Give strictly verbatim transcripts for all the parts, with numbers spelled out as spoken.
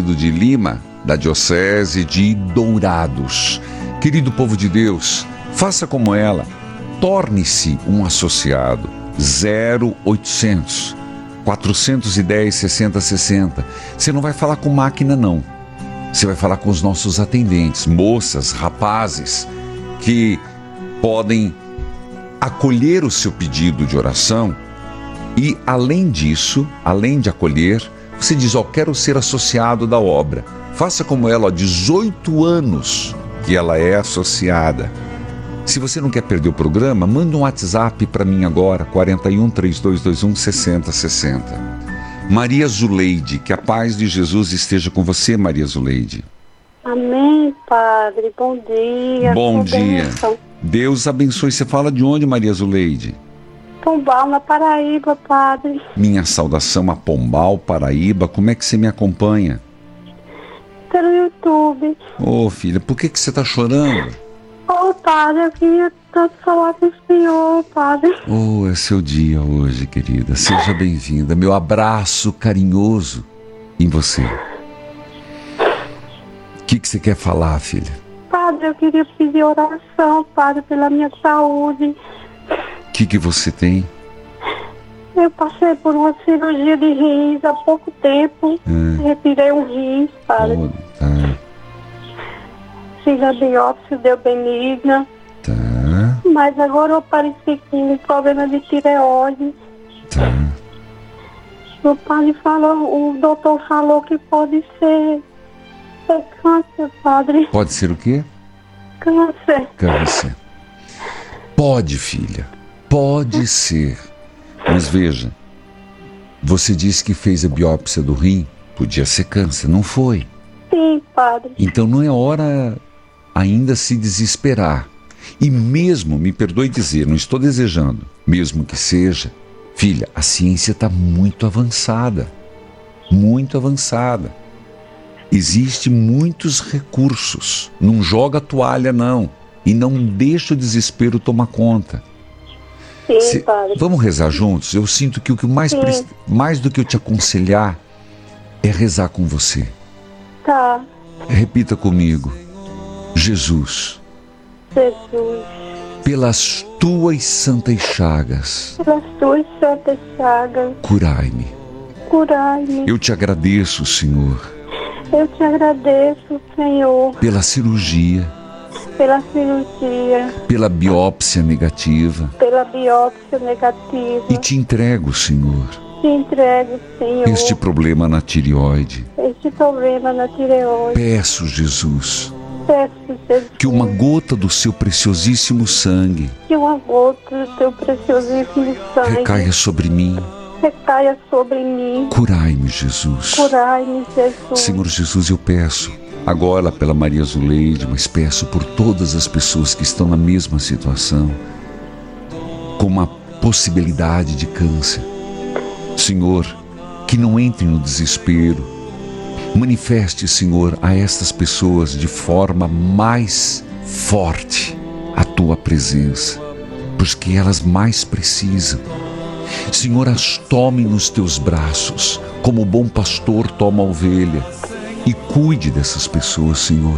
Aparecido de Lima, da Diocese de Dourados. Querido povo de Deus, faça como ela, torne-se um associado. zero oitocentos, quatrocentos e dez, sessenta sessenta. Você não vai falar com máquina, não. Você vai falar com os nossos atendentes, moças, rapazes, que podem acolher o seu pedido de oração. E, além disso, além de acolher, você diz, ó, quero ser associado da obra. Faça como ela, ó, dezoito anos que ela é associada. Se você não quer perder o programa, manda um WhatsApp para mim agora, quarenta e um, trinta e dois vinte e um, sessenta sessenta. Maria Zuleide, que a paz de Jesus esteja com você, Maria Zuleide. Amém, Padre. Bom dia. Bom dia. Deus abençoe. Você fala de onde, Maria Zuleide? Pombal, na Paraíba, Padre. Minha saudação a Pombal, Paraíba. Como é que você me acompanha? Pelo YouTube. Ô, filha, por que que você está chorando? Ô, Padre, eu queria tanto falar com o Senhor, Padre. Oh, é seu dia hoje, querida. Seja bem-vinda. Meu abraço carinhoso em você. O que que você quer falar, filha? Padre, eu queria pedir oração, Padre, pela minha saúde. O que que você tem? Eu passei por uma cirurgia de rins há pouco tempo. É. Retirei um rins, Padre. Oh, tá, Fiz a biópsia, deu benigna. tá, Mas agora eu apareci com um problema de tireoide. tá. O padre falou, o doutor falou que pode ser, ser câncer, Padre. Pode ser o quê? Câncer. Câncer. Pode, filha. Pode ser. Mas veja, você disse que fez a biópsia do rim. Podia ser câncer, não foi? Sim, Padre. Então não é hora ainda se desesperar. E mesmo, me perdoe dizer, não estou desejando, mesmo que seja, filha, a ciência está muito avançada. Muito avançada. Existem muitos recursos. Não joga a toalha, não. E não deixa o desespero tomar conta. Sim, Se, Padre. vamos rezar juntos? Eu sinto que o que mais, pre, mais do que eu te aconselhar é rezar com você. Tá. Repita comigo. Jesus, Jesus, pelas tuas santas chagas, pelas tuas santas chagas, curai-me. curai-me. Eu te agradeço, Senhor, Eu te agradeço, Senhor, pela cirurgia, pela cirurgia, pela biópsia negativa, pela biópsia negativa. e te entrego, Senhor, Te entrego, Senhor, este problema na tireoide. este problema na tireoide. Peço, Jesus, Peço, Jesus, que uma gota do seu preciosíssimo sangue que uma gota do teu preciosíssimo sangue recaia sobre mim. recaia sobre mim. Curai-me, Jesus. Curai-me, Jesus. Senhor Jesus, eu peço agora pela Maria Zuleide, mas peço por todas as pessoas que estão na mesma situação, com uma possibilidade de câncer. Senhor, que não entrem no desespero. Manifeste, Senhor, a estas pessoas de forma mais forte a Tua presença, porque elas mais precisam. Senhor, as tome nos Teus braços, como o bom pastor toma a ovelha, e cuide dessas pessoas, Senhor.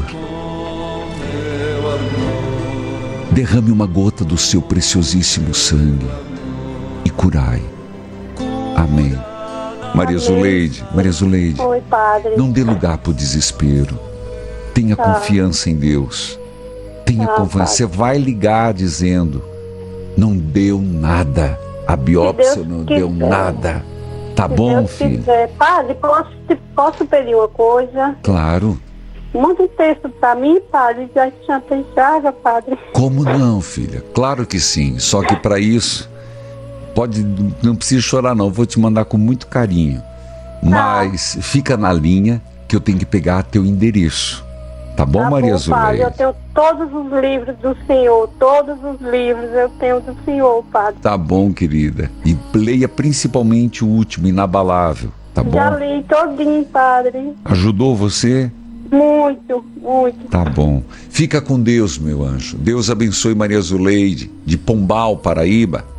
Derrame uma gota do Seu preciosíssimo sangue e curai. Amém. Maria Zuleide, Maria Zuleide, Oi, Padre. não dê lugar para o desespero. Tenha Tá. confiança em Deus. Tenha Tá, confiança. Você Padre. vai ligar dizendo, não deu nada. A biópsia Deus não quiser. deu nada. Tá Se bom, Deus filho? quiser. Padre, posso, posso pedir uma coisa? Claro. Manda um texto pra mim, Padre, já Santa Chaga, Padre. Como não, filha? Claro que sim. Só que para isso, pode, não precisa chorar não. Vou te mandar com muito carinho. Mas fica na linha que eu tenho que pegar teu endereço. Tá bom, Tá Maria bom, Padre, eu Zuleide? tenho todos os livros do Senhor, todos os livros eu tenho do Senhor, Padre. Tá bom, querida. E leia principalmente o último, Inabalável. Tá bom? Já li todinho, Padre. Ajudou você? Muito, muito. Tá bom. Fica com Deus, meu anjo. Deus abençoe Maria Zuleide, de Pombal, Paraíba.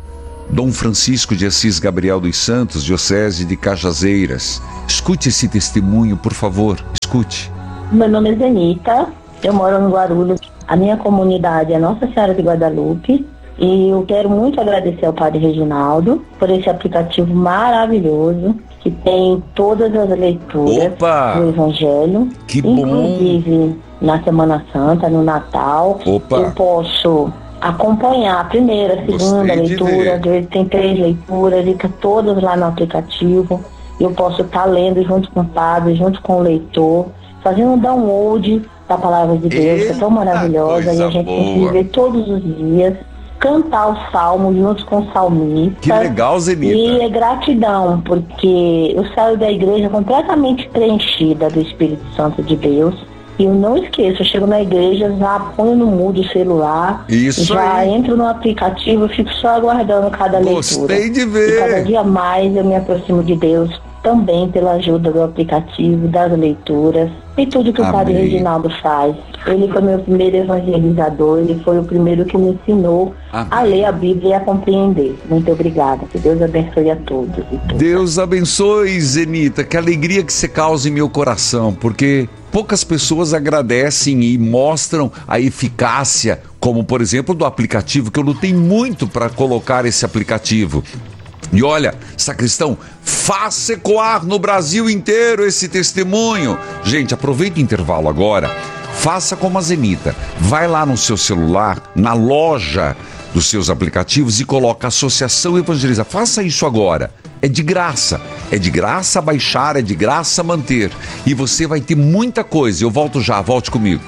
Dom Francisco de Assis Gabriel dos Santos, Diocese de Cajazeiras. Escute esse testemunho, por favor, escute. Meu nome é Zenita, eu moro no Guarulhos. A minha comunidade é Nossa Senhora de Guadalupe. E eu quero muito agradecer ao Padre Reginaldo por esse aplicativo maravilhoso que tem todas as leituras Opa! do Evangelho. Que bom! Inclusive na Semana Santa, no Natal. Opa! Eu posso acompanhar a primeira, a segunda Gostei de leitura. Às ver. vezes tem três leituras, fica todas lá no aplicativo. Eu posso estar lendo junto com o Padre, junto com o leitor, fazendo um download da Palavra de Deus, que é tão Eita, maravilhosa, e a coisa gente tem que boa. viver todos os dias. Cantar os salmos junto com o salmista. Que legal, Zenita. E é gratidão, porque eu saio da igreja completamente preenchida do Espírito Santo de Deus. E eu não esqueço, eu chego na igreja, já ponho no mudo o celular, Isso já aí. entro no aplicativo e fico só aguardando cada leitura. Gostei de E cada ver. dia mais eu me aproximo de Deus, também pela ajuda do aplicativo, das leituras e tudo que o Padre Amém. Reginaldo faz. Ele foi meu primeiro evangelizador, ele foi o primeiro que me ensinou Amém. a ler a Bíblia e a compreender. Muito obrigada. Que Deus abençoe a todos e todas. Deus abençoe, Zenita. Que alegria que você causa em meu coração, porque poucas pessoas agradecem e mostram a eficácia, como por exemplo do aplicativo, que eu lutei muito para colocar esse aplicativo. E olha, sacristão, faça ecoar no Brasil inteiro esse testemunho. Gente, aproveita o intervalo agora. Faça como a Zenita. Vai lá no seu celular, na loja dos seus aplicativos e coloca Associação Evangeliza. Faça isso agora. É de graça. É de graça baixar, é de graça manter. E você vai ter muita coisa. Eu volto já, volte comigo.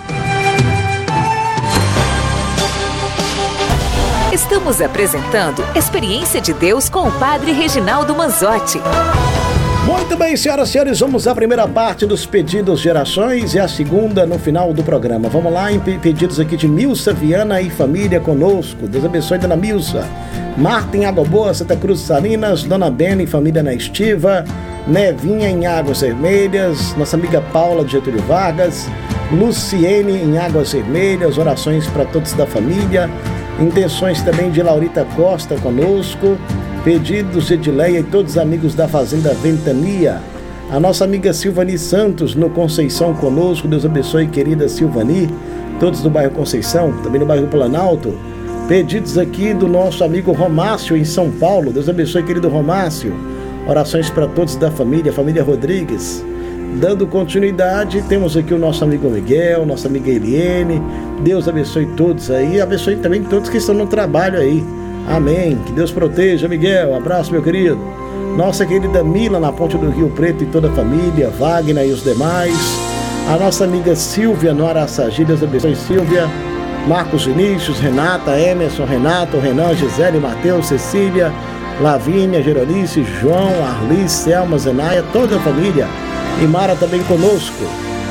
Estamos apresentando Experiência de Deus com o Padre Reginaldo Manzotti. Muito bem, senhoras e senhores, vamos à primeira parte dos pedidos de orações e a segunda no final do programa. Vamos lá em pe- pedidos aqui de Milsa Viana e família conosco. Deus abençoe, dona Milsa. Marta em Água Boa, Santa Cruz de Salinas, dona Bena e família na Estiva, Nevinha em Águas Vermelhas, nossa amiga Paula de Getúlio Vargas, Luciene em Águas Vermelhas, orações para todos da família, intenções também de Laurita Costa conosco, pedidos de Edileia e todos os amigos da Fazenda Ventania. A nossa amiga Silvani Santos no Conceição conosco. Deus abençoe, querida Silvani. Todos do bairro Conceição, também no bairro Planalto. Pedidos aqui do nosso amigo Romácio em São Paulo. Deus abençoe, querido Romácio. Orações para todos da família, família Rodrigues. Dando continuidade, temos aqui o nosso amigo Miguel, nossa amiga Eliene. Deus abençoe todos aí. Abençoe também todos que estão no trabalho aí. Amém. Que Deus proteja, Miguel. Abraço, meu querido. Nossa querida Mila na Ponte do Rio Preto e toda a família, Wagner e os demais. A nossa amiga Silvia no Araçagi. Deus abençoe, Silvia. Marcos Vinícius, Renata, Emerson, Renato, Renan, Gisele, Matheus, Cecília, Lavínia, Gerolice, João, Arli, Selma, Zenaia, toda a família. E Mara também conosco.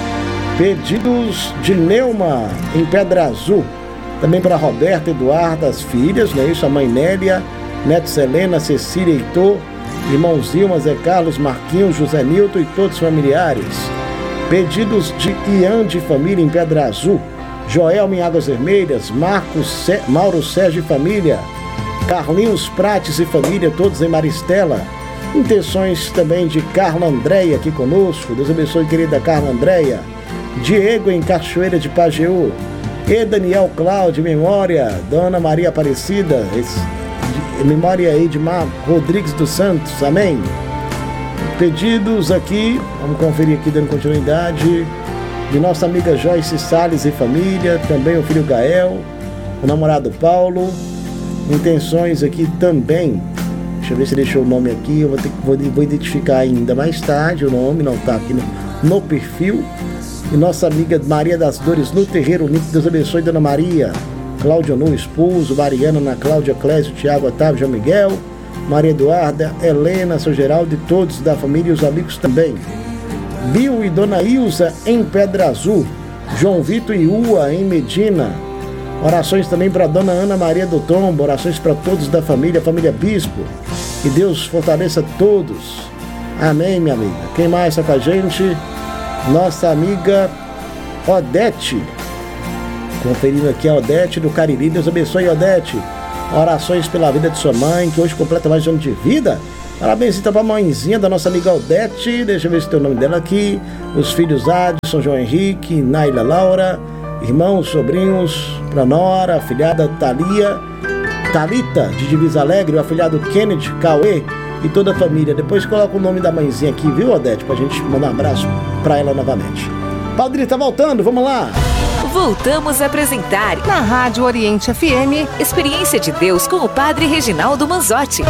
Pedidos de Neuma em Pedra Azul. Também para Roberta, Eduarda, as filhas, não é isso? A mãe Nélia, netos Helena, Cecília, Heitor, irmãos Ilma, Zé Carlos, Marquinhos, José Nilton e todos os familiares. Pedidos de Ian de família em Pedra Azul, Joelma em Águas Vermelhas, Marcos, Sé, Mauro Sérgio e família, Carlinhos Prates e família, todos em Maristela. Intenções também de Carla Andréia aqui conosco. Deus abençoe, querida Carla Andréia. Diego em Cachoeira de Pajeú. E Daniel Cláudio, memória, Dona Maria Aparecida, esse, de, memória aí de Mar Rodrigues dos Santos, amém? Pedidos aqui, vamos conferir aqui dando continuidade, de nossa amiga Joyce Salles e família, também o filho Gael, o namorado Paulo, intenções aqui também, deixa eu ver se deixou o nome aqui, eu vou, ter, vou, vou identificar ainda mais tarde, o nome não está aqui no, no perfil. E nossa amiga Maria das Dores no Terreiro Unido. Deus abençoe, Dona Maria. Cláudio No, esposo, Mariana, Ana Cláudia, Clésio, Tiago, Otávio, João Miguel, Maria Eduarda, Helena, seu Geraldo e todos da família e os amigos também. Bill e Dona Ilza em Pedra Azul, João Vitor e Ua em Medina. Orações também para Dona Ana Maria do Tombo, orações para todos da família, família Bispo. Que Deus fortaleça todos. Amém, minha amiga. Quem mais está com a gente? Nossa amiga Odete, conferindo aqui a Odete do Cariri. Deus abençoe, Odete. Orações pela vida de sua mãe, que hoje completa mais um ano de vida. Parabéns então pra mãezinha da nossa amiga Aldete. Deixa eu ver se tem o nome dela aqui. Os filhos Adson, João Henrique, Naila Laura, irmãos, sobrinhos, pra nora, afilhada Thalia, Thalita de Divisa Alegre, o afilhado Kennedy, Cauê e toda a família. Depois coloca o nome da mãezinha aqui, viu, Odete? Pra gente mandar um abraço pra ela novamente. Padre tá voltando, vamos lá. Voltamos a apresentar na Rádio Oriente F M Experiência de Deus com o Padre Reginaldo Manzotti.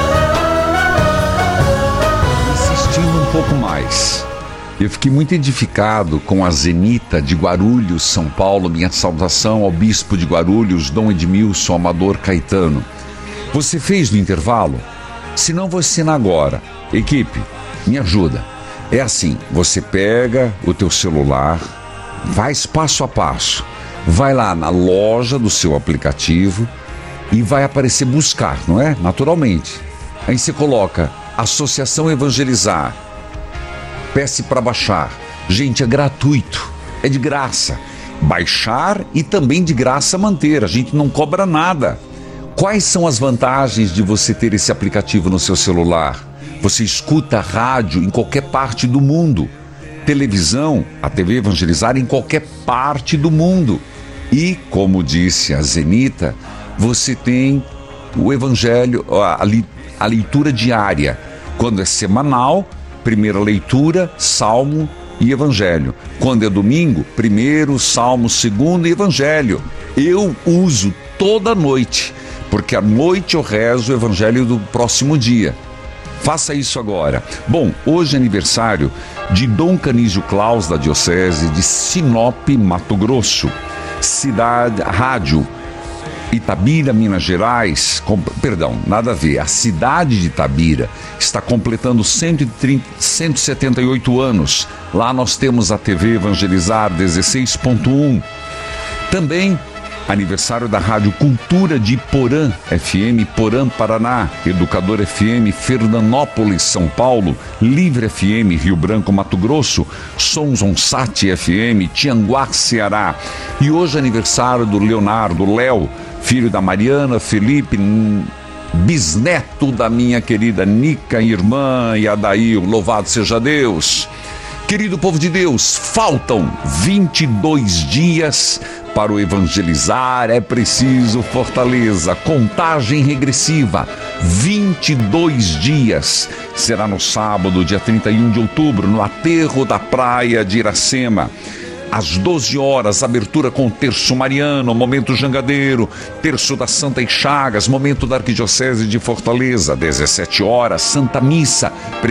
Insistindo um pouco mais, eu fiquei muito edificado com a Zenita de Guarulhos, São Paulo. Minha saudação ao bispo de Guarulhos, Dom Edmilson Amador Caetano. Você fez no intervalo? Se não, vou ensinar agora. Equipe, me ajuda. É assim, você pega o teu celular, faz passo a passo, vai lá na loja do seu aplicativo e vai aparecer buscar, não é? Naturalmente. Aí você coloca Associação Evangelizar, peça para baixar. Gente, é gratuito, é de graça. Baixar e também de graça manter, a gente não cobra nada. Quais são as vantagens de você ter esse aplicativo no seu celular? Você escuta rádio em qualquer parte do mundo. Televisão, a T V Evangelizar em qualquer parte do mundo. E, como disse a Zenita, você tem o Evangelho, a, a leitura diária. Quando é semanal, primeira leitura, Salmo e Evangelho. Quando é domingo, primeiro, Salmo, segundo e Evangelho. Eu uso toda noite, porque à noite eu rezo o Evangelho do próximo dia. Faça isso agora. Bom, hoje é aniversário de Dom Canísio Claus, da Diocese de Sinop, Mato Grosso. Cidade, rádio Itabira, Minas Gerais, com, perdão, nada a ver, a cidade de Itabira está completando cento e trinta, cento e setenta e oito anos. Lá nós temos a T V Evangelizar dezesseis ponto um. Também aniversário da Rádio Cultura de Porã F M, Porã, Paraná, Educador F M, Fernandópolis, São Paulo, Livre F M, Rio Branco, Mato Grosso, Sons On Sat F M, Tianguá, Ceará. E hoje aniversário do Leonardo, Léo, filho da Mariana, Felipe, bisneto da minha querida Nica, irmã, e Adair, louvado seja Deus. Querido povo de Deus, faltam vinte e dois dias para o Evangelizar, é preciso fortaleza, contagem regressiva, vinte e dois dias, será no sábado, dia trinta e um de outubro, no aterro da praia de Iracema. Às doze horas, abertura com terço mariano, momento jangadeiro, terço da Santa Chagas, momento da Arquidiocese de Fortaleza. dezessete horas, Santa Missa,